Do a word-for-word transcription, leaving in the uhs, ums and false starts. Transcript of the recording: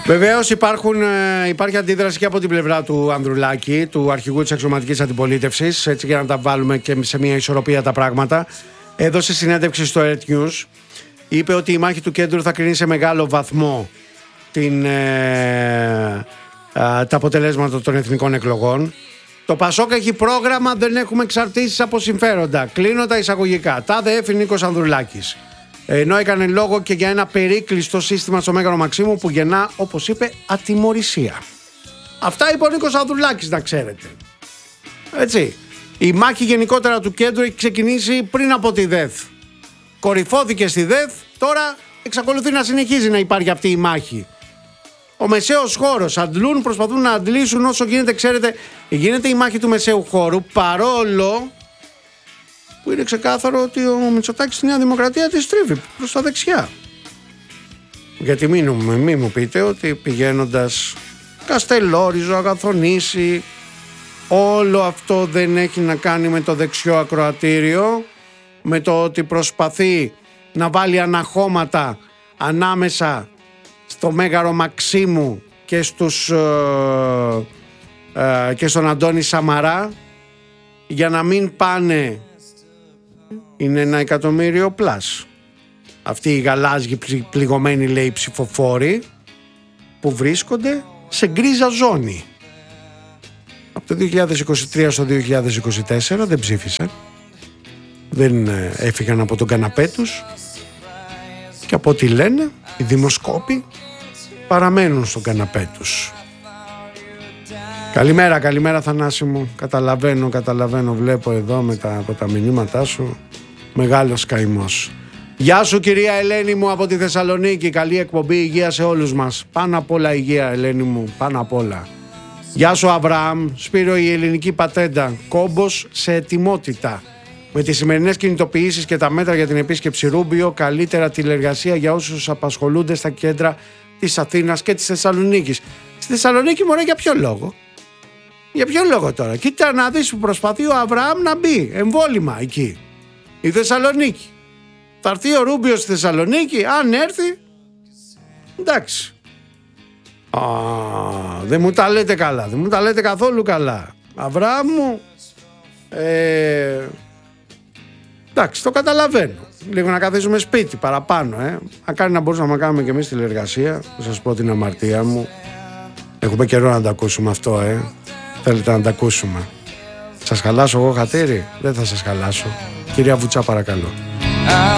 Βεβαίως υπάρχουν, υπάρχει αντίδραση και από την πλευρά του Ανδρουλάκη, του αρχηγού της αξιωματικής αντιπολίτευσης, έτσι για να τα βάλουμε και σε μια ισορροπία τα πράγματα. Έδωσε συνέντευξη στο Earth News, είπε ότι η μάχη του κέντρου θα κρίνει σε μεγάλο βαθμό την, ε, ε, τα αποτελέσματα των εθνικών εκλογών. Το Πασόκ έχει πρόγραμμα, δεν έχουμε εξαρτήσεις από συμφέροντα. Κλείνω τα εισαγωγικά. Τάδε έφη Νίκος Ανδρουλάκης. Ενώ έκανε λόγο και για ένα περίκλειστο σύστημα στο Μέγαρο Μαξίμου που γεννά, όπως είπε, ατιμωρησία. Αυτά είπε ο Νίκος Ανδρουλάκης, να ξέρετε. Έτσι. Η μάχη γενικότερα του κέντρου έχει ξεκινήσει πριν από τη ΔΕΘ. Κορυφώθηκε στη ΔΕΘ, τώρα εξακολουθεί να συνεχίζει να υπάρχει αυτή η μάχη. Ο μεσαίος χώρος, αντλούν, προσπαθούν να αντλήσουν όσο γίνεται, ξέρετε, γίνεται η μάχη του μεσαίου χώρου, παρόλο που είναι ξεκάθαρο ότι ο Μητσοτάκης στη Νέα Δημοκρατία τη στρίβει προς τα δεξιά. Γιατί μην, μην μου πείτε ότι πηγαίνοντας Καστελόριζο, Αγαθονήσι, όλο αυτό δεν έχει να κάνει με το δεξιό ακροατήριο, με το ότι προσπαθεί να βάλει αναχώματα ανάμεσα στο Μέγαρο Μαξίμου και, στους, ε, ε, και στον Αντώνη Σαμαρά, για να μην πάνε. Είναι ένα εκατομμύριο πλάς αυτοί οι γαλάζιοι πληγωμένοι, λέει, ψηφοφόροι που βρίσκονται σε γκρίζα ζώνη. Από το δύο χιλιάδες είκοσι τρία στο δύο χιλιάδες είκοσι τέσσερα δεν ψήφισαν, δεν έφυγαν από τον καναπέ τους και από ό,τι λένε οι δημοσκόποι παραμένουν στον καναπέ τους. Καλημέρα, καλημέρα Θανάση μου. Καταλαβαίνω, καταλαβαίνω, βλέπω εδώ με τα, από τα μηνύματά σου. Μεγάλος καημός. Γεια σου κυρία Ελένη μου από τη Θεσσαλονίκη. Καλή εκπομπή, υγεία σε όλους μας. Πάνω απ' όλα υγεία, Ελένη μου, πάνω απ' όλα. Γεια σου Αβραάμ, Σπύρο η ελληνική πατέντα. Κόμπος σε ετοιμότητα. Με τις σημερινές κινητοποιήσεις και τα μέτρα για την επίσκεψη Ρούμπιο, καλύτερα τηλεργασία για όσους απασχολούνται στα κέντρα της Αθήνας και της Θεσσαλονίκης. Στη Θεσσαλονίκη, μωρέ, για ποιο λόγο? Για ποιο λόγο τώρα? Κοίτα να δεις που προσπαθεί ο Αβραάμ να μπει εμβόλυμα εκεί. Η Θεσσαλονίκη. Θα έρθει ο Ρούμπιος στη Θεσσαλονίκη, αν έρθει, εντάξει. Α, δεν μου τα λέτε καλά, δεν μου τα λέτε καθόλου καλά. Αβραάμ μου, ε, εντάξει, το καταλαβαίνω. Λίγο να καθίσουμε σπίτι παραπάνω, ε. Αν κάνει να μπορούσαμε να κάνουμε και εμείς τηλεργασία, θα σας πω την αμαρτία μου. Έχουμε καιρό να τα ακούσουμε αυτό, ε. Θέλετε να τα ακούσουμε? Σας χαλάσω εγώ χατήρι? Δεν θα σας χαλάσω. Κυρία Βουτσά, παρακαλώ.